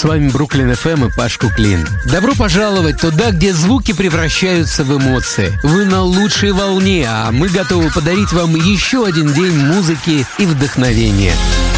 С вами Бруклин ФМ и Паш Куклин. Добро пожаловать туда, где звуки превращаются в эмоции. Вы на лучшей волне, а мы готовы подарить вам еще один день музыки и вдохновения.